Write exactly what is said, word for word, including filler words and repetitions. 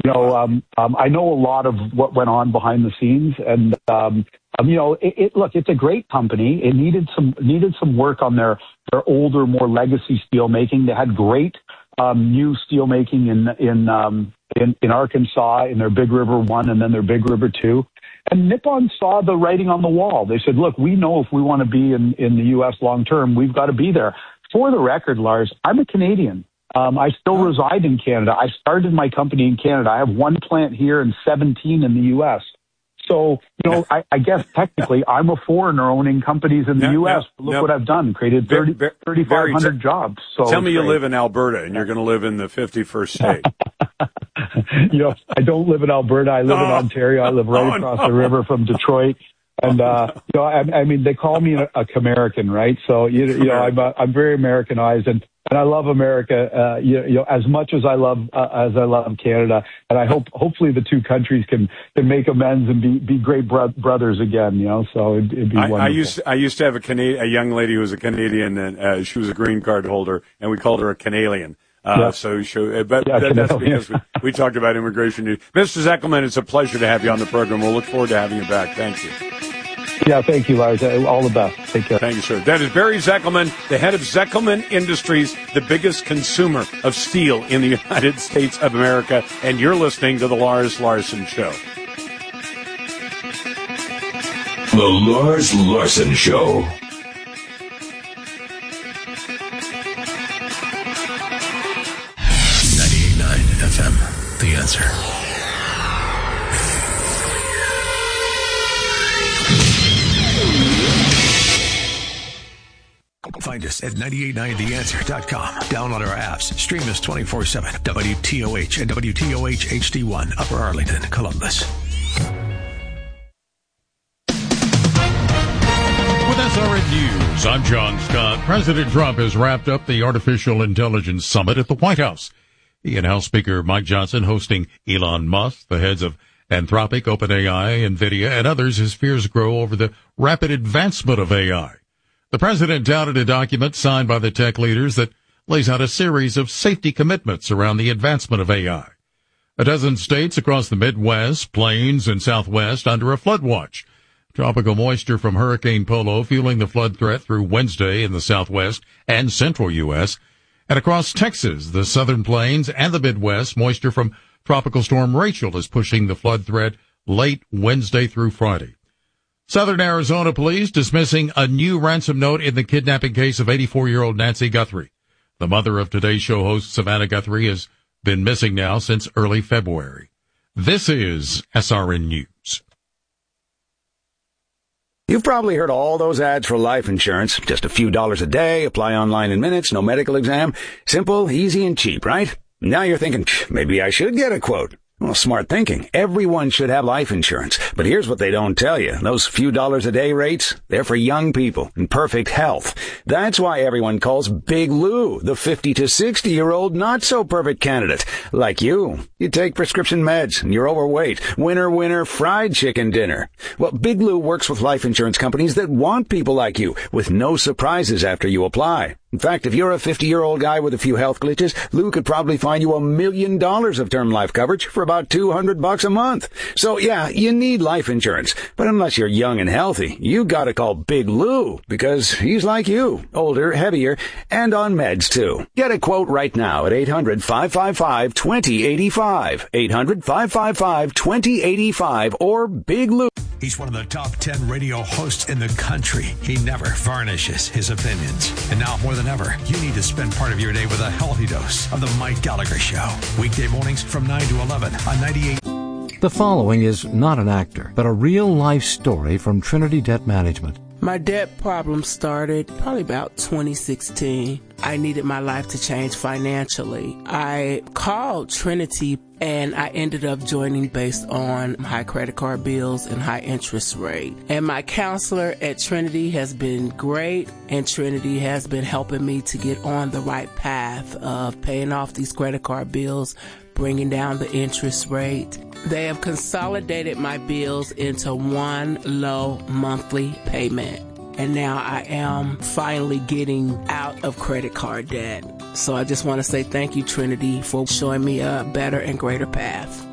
you know, um, um, I know a lot of what went on behind the scenes, and um, um, you know, it, it, look, it's a great company. It needed some needed some work on their their older, more legacy steel making. They had great um, new steel making in in, um, in in Arkansas in their Big River One and then their Big River Two. And Nippon saw the writing on the wall. They said, look, we know if we want to be in, in the U S long term, we've got to be there. For the record, Lars, I'm a Canadian. Um, I still oh. reside in Canada. I started my company in Canada. I have one plant here and seventeen in the U S. So, you know, I, I guess technically I'm a foreigner owning companies in the no, U S. No, Look no. what I've done. Created thirty-five hundred jobs. So tell me you great. live in Alberta and you're going to live in the fifty-first state. You know, I don't live in Alberta. I live oh. in Ontario. I live right oh, across no. the river from Detroit. And, uh, you know, I, I mean, they call me a, a Camerican, right? So, you, you know, I'm, uh, I'm very Americanized, and, and I love America, uh, you, you know, as much as I love, uh, as I love Canada. And I hope, hopefully the two countries can, can make amends and be, be great bro- brothers again, you know, so it'd, it'd be I, wonderful. I used, to, I used to have a Canadian, a young lady who was a Canadian, and, uh, she was a green card holder, and we called her a Canalian. Uh, yeah. so, she, but yeah, that, that's Canadian. because we, we talked about immigration. Mister Zekelman, it's a pleasure to have you on the program. We'll look forward to having you back. Thank you. Yeah, thank you, Lars. All the best. Take care. Thank you, sir. That is Barry Zekelman, the head of Zekelman Industries, the biggest consumer of steel in the United States of America. And you're listening to The Lars Larson Show. The Lars Larson Show. ninety-eight point nine F M, The Answer. Find us at nine eight nine the answer dot com. Download our apps. Stream us twenty-four seven. W T O H and W T O H H D one, Upper Arlington, Columbus. With S R N News, I'm John Scott. President Trump has wrapped up the Artificial Intelligence Summit at the White House. He and House Speaker Mike Johnson hosting Elon Musk, the heads of Anthropic, OpenAI, NVIDIA, and others as fears grow over the rapid advancement of A I. The president touted a document signed by the tech leaders that lays out a series of safety commitments around the advancement of A I. A dozen states across the Midwest, Plains, and Southwest under a flood watch. Tropical moisture from Hurricane Polo fueling the flood threat through Wednesday in the Southwest and Central U S And across Texas, the Southern Plains, and the Midwest, moisture from Tropical Storm Rachel is pushing the flood threat late Wednesday through Friday. Southern Arizona police dismissing a new ransom note in the kidnapping case of eighty-four-year-old Nancy Guthrie. The mother of Today's Show host Savannah Guthrie has been missing now since early February. This is S R N News. You've probably heard all those ads for life insurance. Just a few dollars a day, apply online in minutes, no medical exam. Simple, easy, and cheap, right? Now you're thinking, maybe I should get a quote. Well, smart thinking. Everyone should have life insurance. But here's what they don't tell you. Those few dollars a day rates, they're for young people in perfect health. That's why everyone calls Big Lou the fifty to sixty-year-old not-so-perfect candidate. Like you. You take prescription meds and you're overweight. Winner, winner, fried chicken dinner. Well, Big Lou works with life insurance companies that want people like you with no surprises after you apply. In fact, if you're a fifty-year-old guy with a few health glitches, Lou could probably find you a million dollars of term life coverage for about two hundred bucks a month. So yeah, you need life insurance. But unless you're young and healthy, you gotta call Big Lou because he's like you, older, heavier, and on meds too. Get a quote right now at eight hundred, five five five, two zero eight five. eight hundred, five five five, two zero eight five or Big Lou. He's one of the top ten radio hosts in the country. He never varnishes his opinions. And now more than ever, you need to spend part of your day with a healthy dose of the Mike Gallagher Show. Weekday mornings from nine to eleven on ninety-eight. The following is not an actor, but a real-life story from Trinity Debt Management. My debt problem started probably about twenty sixteen. I needed my life to change financially. I called Trinity and I ended up joining based on high credit card bills and high interest rate. And my counselor at Trinity has been great, and Trinity has been helping me to get on the right path of paying off these credit card bills, bringing down the interest rate. They have consolidated my bills into one low monthly payment. And now I am finally getting out of credit card debt. So I just want to say thank you, Trinity, for showing me a better and greater path.